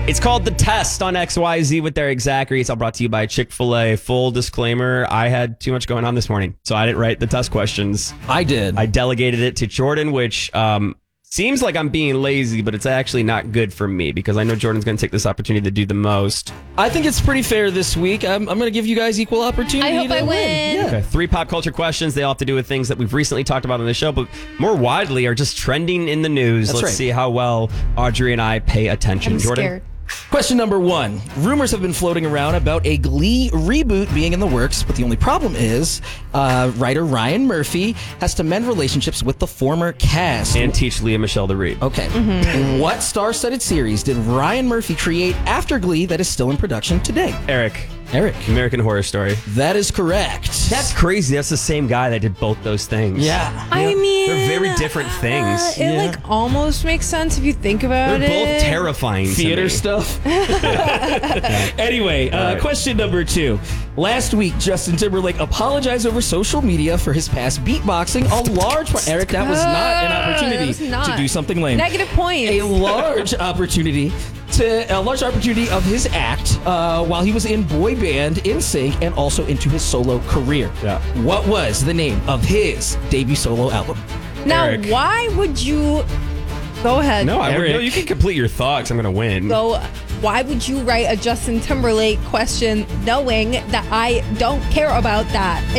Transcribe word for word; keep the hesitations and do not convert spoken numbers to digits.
It's called The Test on X Y Z with Derek Zachary. It's all brought to you by Chick-fil-A. Full disclaimer, I had too much going on this morning, so I didn't write the test questions. I did. I delegated it to Jordan, which um, seems like I'm being lazy, but it's actually not good for me because I know Jordan's going to take this opportunity to do the most. I think it's pretty fair this week. I'm, I'm going to give you guys equal opportunity. I hope to I win. Yeah. Okay, three pop culture questions. They all have to do with things that we've recently talked about on the show, but more widely are just trending in the news. That's Let's right. see how well Audrey and I pay attention. I'm Jordan? scared. Question number one. Rumors have been floating around about a Glee reboot being in the works, but the only problem is uh, writer Ryan Murphy has to mend relationships with the former cast. And teach Leah Michelle to read. Okay. Mm-hmm. What star-studded series did Ryan Murphy create after Glee that is still in production today? Eric, Eric. American Horror Story. That is correct. That's crazy. That's the same guy that did both those things. Yeah. I mean, They're very different things. Uh, it Yeah. like almost makes sense if you think about They're it. both terrifying to Theater me. stuff. Anyway, uh, right. question number two. Last week, Justin Timberlake apologized over social media for his past beatboxing. A large part, Eric, that was not an Uh, that opportunity was not. to do something lame. Negative points. A large opportunity to a large opportunity of his act uh, while he was in boy band NSYNC and also into his solo career. Yeah. What was the name of his debut solo album? Now, Eric. why would you? Go ahead. No, I would, Eric. no, you can complete your thoughts. I'm going to win. So, why would you write a Justin Timberlake question knowing that I don't care about that?